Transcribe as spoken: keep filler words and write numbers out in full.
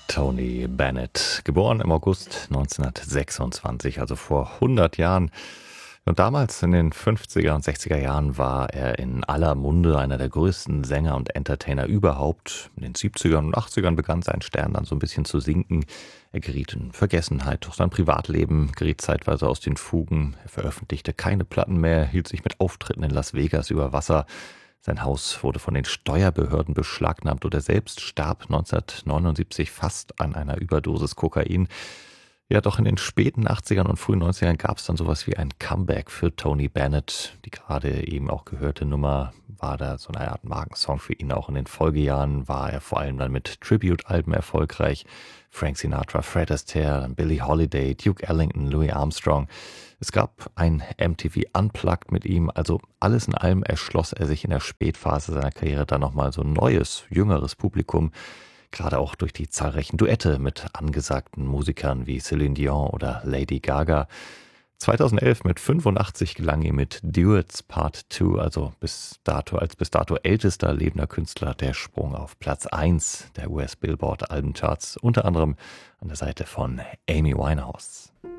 Tony Bennett, geboren im August neunzehnhundertsechsundzwanzig, also vor hundert Jahren. Und damals in den fünfziger und sechziger Jahren war er in aller Munde, einer der größten Sänger und Entertainer überhaupt. In den siebzigern und achtzigern begann sein Stern dann so ein bisschen zu sinken. Er geriet in Vergessenheit, doch sein Privatleben geriet zeitweise aus den Fugen. Er veröffentlichte keine Platten mehr, hielt sich mit Auftritten in Las Vegas über Wasser. Sein Haus wurde von den Steuerbehörden beschlagnahmt und er selbst starb neunzehnhundertneunundsiebzig fast an einer Überdosis Kokain. Ja, doch in den späten achtzigern und frühen neunzigern gab es dann sowas wie ein Comeback für Tony Bennett. Die gerade eben auch gehörte Nummer war da so eine Art Markensong für ihn. Auch in den Folgejahren war er vor allem dann mit Tribute-Alben erfolgreich. Frank Sinatra, Fred Astaire, Billie Holiday, Duke Ellington, Louis Armstrong. Es gab ein M T V Unplugged mit ihm, also alles in allem erschloss er sich in der Spätphase seiner Karriere dann nochmal so ein neues, jüngeres Publikum, gerade auch durch die zahlreichen Duette mit angesagten Musikern wie Celine Dion oder Lady Gaga. zweitausendelf mit fünfundachtzig gelang ihm mit Duets Part zwei, also bis dato als bis dato ältester lebender Künstler, der Sprung auf Platz eins der U S Billboard Albencharts, unter anderem an der Seite von Amy Winehouse.